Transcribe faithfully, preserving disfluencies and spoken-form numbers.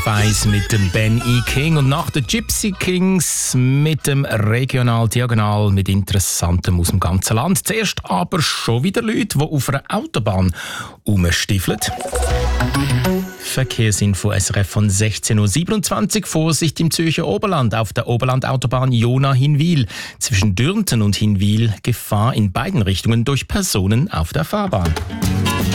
Eins mit dem Ben E. King und nach den Gypsy Kings mit dem Regional Diagonal mit Interessantem aus dem ganzen Land. Zuerst aber schon wieder Leute, die auf einer Autobahn rumstiefeln. Verkehrsinfo S R F von sechzehn Uhr siebenundzwanzig. Vorsicht im Zürcher Oberland auf der Oberlandautobahn Jona-Hinwil. Zwischen Dürnten und Hinwil Gefahr in beiden Richtungen durch Personen auf der Fahrbahn.